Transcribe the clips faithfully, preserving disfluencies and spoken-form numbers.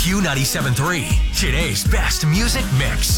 Q ninety-seven point three, today's best music mix.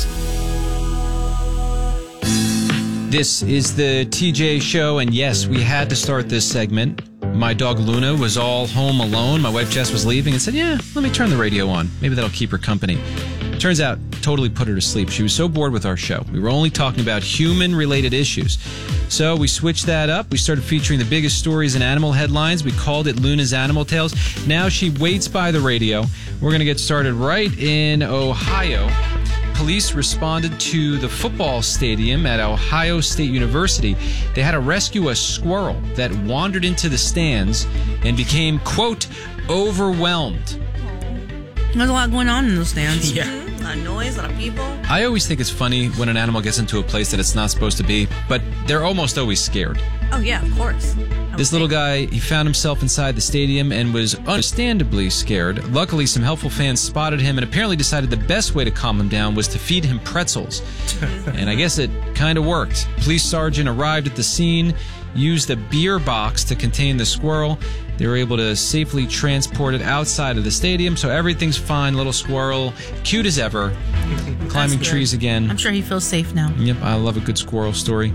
This is the T J Show, and yes, we had to start this segment. My dog Luna was all home alone. My wife Jess was leaving and said, yeah, let me turn the radio on. Maybe that'll keep her company. Turns out, totally put her to sleep. She was so bored with our show. We were only talking about human-related issues. So we switched that up. We started featuring the biggest stories in animal headlines. We called it Luna's Animal Tales. Now she waits by the radio. We're going to get started right in Ohio. Police responded to the football stadium at Ohio State University. They had to rescue a squirrel that wandered into the stands and became, quote, overwhelmed. There's a lot going on in those stands. Yeah. Mm-hmm. A lot of noise, a lot of people. I always think it's funny when an animal gets into a place that it's not supposed to be, but they're almost always scared. Oh, yeah, of course. This little guy, he found himself inside the stadium and was understandably scared. Luckily, some helpful fans spotted him and apparently decided the best way to calm him down was to feed him pretzels. And I guess it kind of worked. Police sergeant arrived at the scene, used a beer box to contain the squirrel. They were able to safely transport it outside of the stadium, so everything's fine. Little squirrel, cute as ever, climbing trees again. I'm sure he feels safe now. Yep, I love a good squirrel story.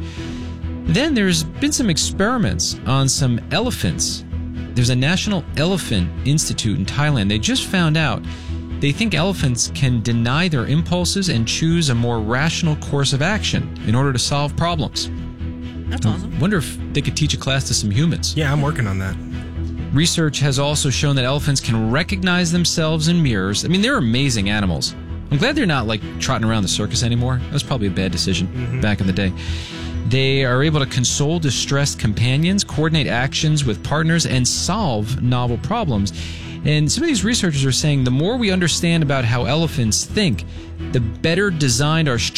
Then there's been some experiments on some elephants. There's a National Elephant Institute in Thailand. They just found out they think elephants can deny their impulses and choose a more rational course of action in order to solve problems. That's awesome. I wonder if they could teach a class to some humans. Yeah, I'm working on that. Research has also shown that elephants can recognize themselves in mirrors. I mean, they're amazing animals. I'm glad they're not, like, trotting around the circus anymore. That was probably a bad decision mm-hmm. back in the day. They are able to console distressed companions, coordinate actions with partners, and solve novel problems. And some of these researchers are saying the more we understand about how elephants think, the better designed our